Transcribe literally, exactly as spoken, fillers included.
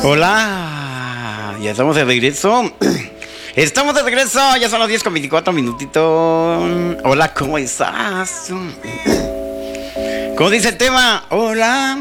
Hola, ya estamos de regreso. Estamos de regreso, ya son las diez con veinticuatro minutitos. Hola, ¿cómo estás? ¿Cómo dice el tema? Hola.